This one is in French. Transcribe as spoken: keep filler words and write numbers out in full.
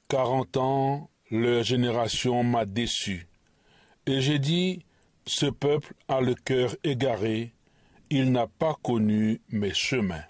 Quarante ans, leur génération m'a déçu. Et j'ai dit, ce peuple a le cœur égaré, il n'a pas connu mes chemins.